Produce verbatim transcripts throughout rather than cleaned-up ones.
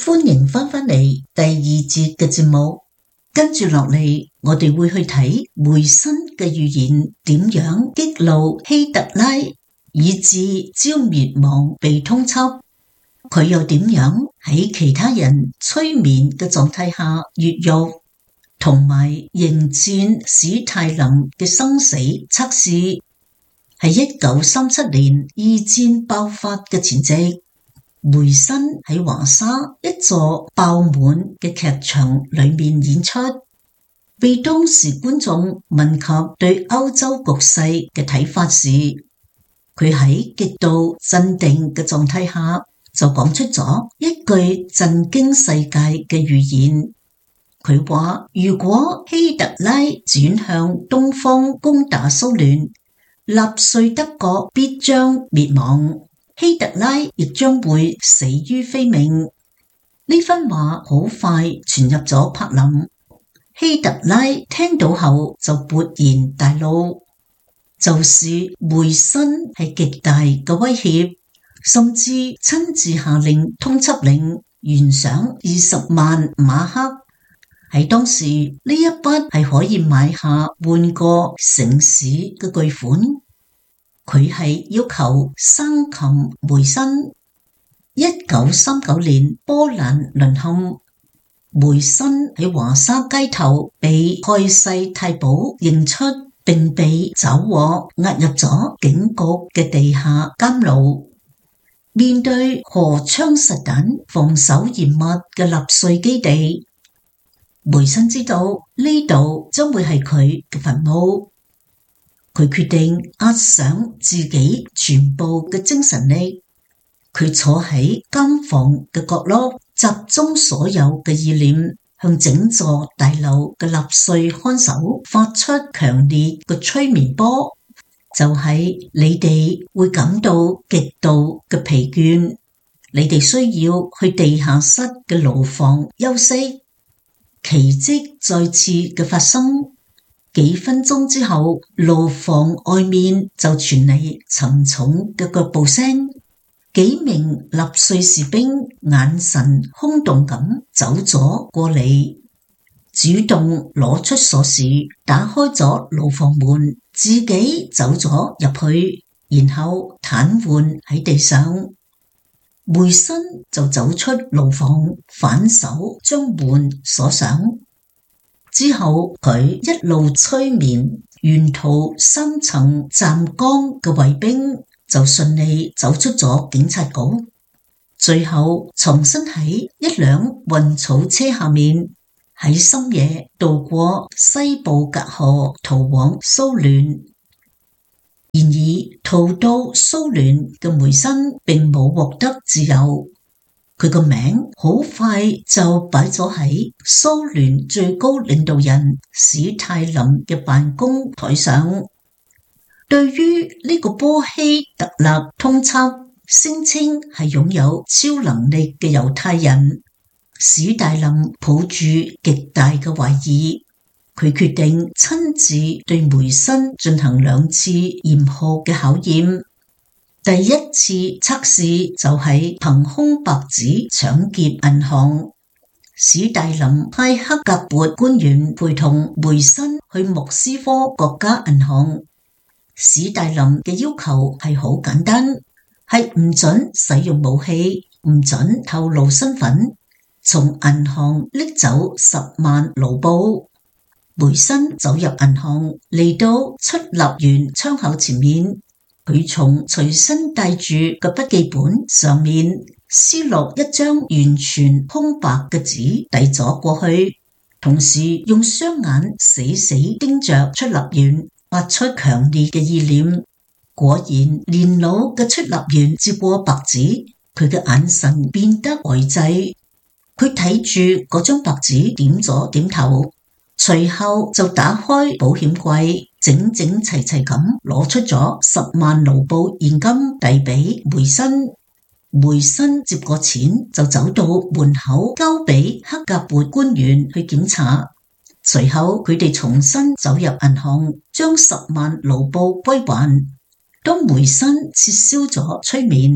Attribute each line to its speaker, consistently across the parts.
Speaker 1: 歡迎翻返嚟第二節嘅節目，跟住落嚟我哋會去睇梅辛嘅預言點樣激怒希特拉，以致朝滅亡被通緝，佢又點樣喺其他人催眠嘅狀態下越獄，同埋迎戰史泰林嘅生死測試。喺一九三七年二戰爆發嘅前夕，梅辛喺華沙一座爆滿嘅劇場裏面演出，被當時觀眾問及對歐洲局勢嘅睇法時，佢喺極度鎮定嘅狀態下就講出咗一句震驚世界嘅預言。佢話如果希特拉轉向東方攻打蘇聯，納粹德國必將滅亡，希特拉亦將會死於非命。呢番話好快傳入咗柏林，希特拉聽到後就勃然大怒，就是梅辛係極大嘅威脅，甚至親自下令通緝令懸賞二十萬馬克。喺當時呢一筆係可以買下半個城市嘅巨款。佢係要求生擒梅辛。一九三九年波蘭淪陷，梅辛喺華沙街頭被蓋世太保認出，並被抓獲押入咗警局嘅地下監牢。面對荷槍實彈防守嚴密嘅納粹基地，梅辛知道呢度將會係佢嘅墳墓，佢決定壓上自己全部嘅精神力。佢坐喺監房嘅角落，集中所有嘅意念，向整座大樓嘅納粹看守發出強烈嘅催眠波，就係、是、你哋會感到極度嘅疲倦，你哋需要去地下室嘅牢房休息。奇蹟再次嘅發生，幾分鐘之後，牢房外面就傳嚟沉重嘅腳步聲，幾名納粹士兵眼神空洞咁走咗過嚟，主動攞出鎖匙打開咗牢房門，自己走咗入去，然後癱瘓喺地上。梅辛就走出牢房，反手將門鎖上。之後佢一路催眠，沿途三層站崗嘅衛兵就順利走出咗警察局，最後藏身喺一輛運草車下面，喺深夜渡過西布格河，逃往蘇聯。然而逃到蘇聯嘅梅辛並冇獲得自由，佢個名好快就擺咗喺蘇聯最高領導人史泰林嘅辦公台上。對於呢個波希特勒通緝聲稱係擁有超能力嘅猶太人，史泰林抱住極大嘅懷疑。佢決定親自對梅辛進行兩次嚴酷嘅考驗。第一次測試就係憑空白紙搶劫銀行。史泰林派克格勃官員陪同梅辛去莫斯科國家銀行。史泰林嘅要求係好簡單，係唔准使用武器，唔准透露身份，從銀行拎走十萬盧布。梅辛走入銀行，嚟到出納員窗口前面，佢從隨身帶住嘅筆記本上面撕落一張完全空白嘅紙遞咗過去，同時用雙眼死死盯着出納員，發出強烈嘅意念。果然，年老嘅出納員接過白紙，佢嘅眼神變得呆滯，佢睇住嗰張白紙點咗點頭。隨後就打開保險櫃，整整齊齊咁攞出咗十萬盧布現金遞俾梅辛。梅辛接過錢就走到門口交俾克格勃官員去檢查。隨後佢哋重新走入銀行，將十萬盧布歸還。當梅辛撤銷咗催眠，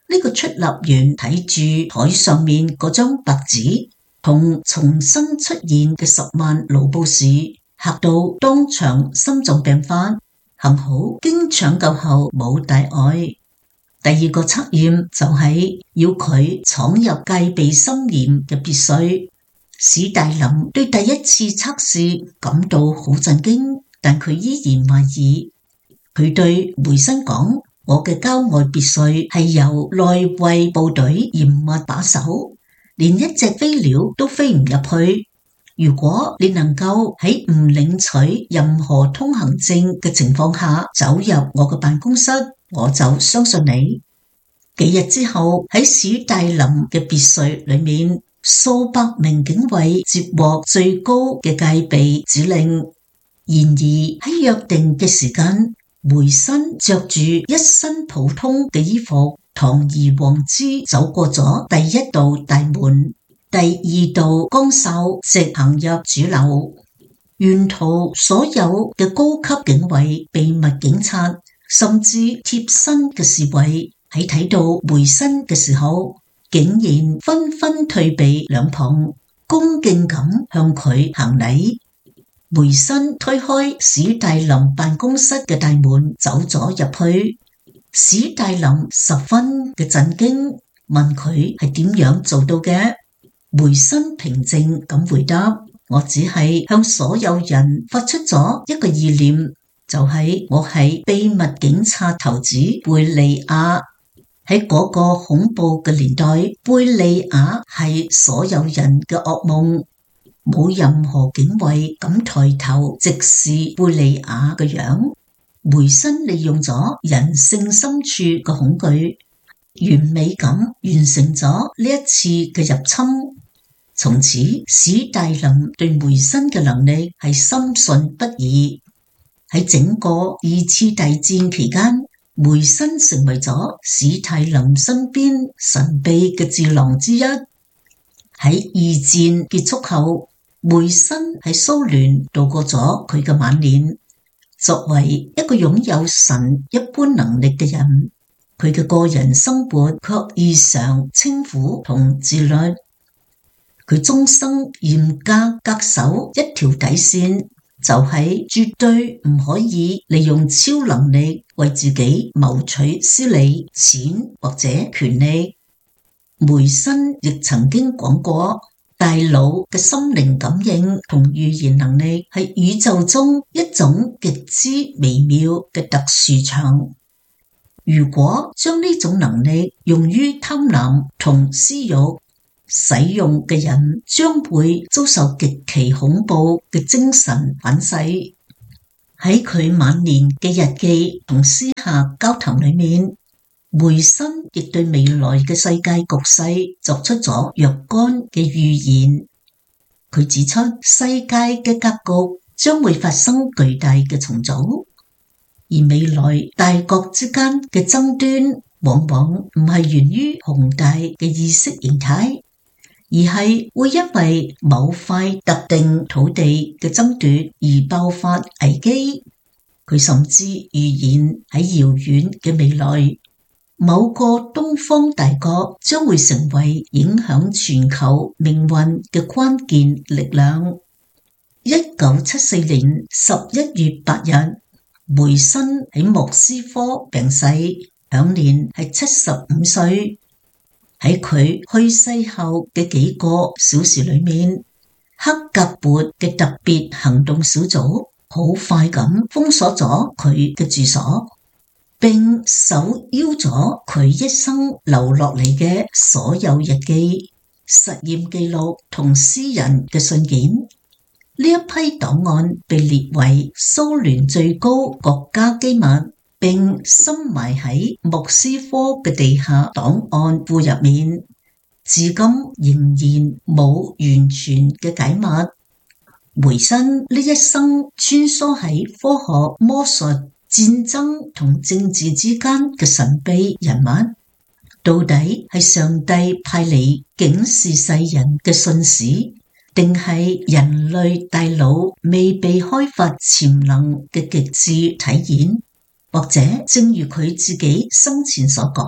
Speaker 1: 呢個出納員睇住台上面嗰張白紙同重新出現嘅十萬盧布士，嚇到當場心臟病發，幸好經搶救後冇大礙。第二個測驗就係要佢闖入戒備森嚴嘅別墅。史大林對第一次測試感到好震驚，但佢依然懷疑。佢對梅森講：我嘅郊外別墅係由內衛部隊嚴密把守，連一隻飛鳥都飛唔入去。如果你能夠喺唔領取任何通行證嘅情況下走入我嘅辦公室，我就相信你。幾日之後，喺史大林嘅別墅裏面，數百名警衛接獲最高嘅戒備指令。然而喺約定嘅時間，梅森着住一身普通嘅衣服，堂而皇之走過咗第一道大門，第二道崗哨直行入主樓。沿途所有嘅高級警衛、秘密警察，甚至貼身嘅侍衛，喺睇到梅森嘅時候，竟然紛紛退避兩旁，恭敬咁向佢行禮。梅森推開史大林辦公室嘅大門，走咗入去。史大林十分嘅震驚，問佢係點樣做到嘅。梅森平靜咁回答：我只係向所有人發出咗一個意念，就係、是、我係秘密警察頭子貝利亞。喺嗰個恐怖嘅年代，貝利亞係所有人嘅噩夢，冇任何警衛敢抬頭直視貝利亞嘅樣。梅森利用咗人性深處嘅恐懼，完美咁完成咗呢一次嘅入侵。從此，史大林對梅森嘅能力係深信不疑。喺整個二次大戰期間，梅森成為咗史大林身邊神秘嘅智囊之一。喺二戰結束後，梅森喺蘇聯度過咗佢嘅晚年。作為一個擁有神一般能力嘅人，佢嘅個人生活卻異常清苦同自律。佢終生嚴格恪守一條底線，就係絕對唔可以利用超能力為自己謀取私利、錢或者權利。梅森亦曾經講過，大腦嘅心靈感應同預言能力係宇宙中一種極之微妙嘅特殊場。如果將呢種能力用於貪婪同私欲，使用嘅人將會遭受極其恐怖嘅精神反噬。喺佢晚年嘅日記同私下交談裏面，梅森亦對未來嘅世界局勢作出咗若干嘅預言。佢指出，世界嘅格局將會發生巨大嘅重組，而未來大國之間嘅爭端往往唔係源於宏大嘅意識形態，而係會因為某塊特定土地嘅爭奪而爆發危機。佢甚至預言喺遙遠嘅未來，某個東方大國將會成為影響全球命運嘅關鍵力量。一九七四年十一月八日，梅森喺莫斯科病逝，享年係七十五歲。喺佢去世後嘅幾個小時裏面，克格勃嘅特別行動小組好快咁封鎖咗佢嘅住所，並搜腰咗佢一生留落嚟嘅所有日記、實驗記錄同私人嘅信件。呢一批檔案被列為蘇聯最高國家機密，並深埋喺莫斯科嘅地下檔案庫入面，至今仍然冇完全嘅解密。梅森呢一生穿梭喺科學、魔術、戰爭同政治之間嘅神秘人物，到底係上帝派嚟警示世人嘅信使，定係人類大腦未被開發潛能嘅極致體現？或者正如佢自己生前所講，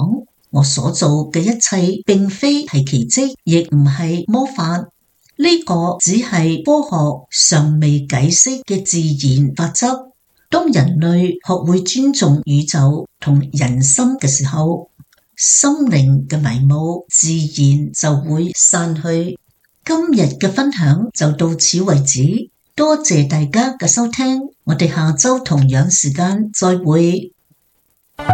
Speaker 1: 我所做嘅一切並非係奇蹟，亦唔係魔法，呢、這個只係科學尚未解釋嘅自然法則。當人類學會尊重宇宙同人心嘅時候，心靈嘅迷霧自然就會散去。今日嘅分享就到此為止，多謝大家嘅收聽，我哋下周同樣時間再會。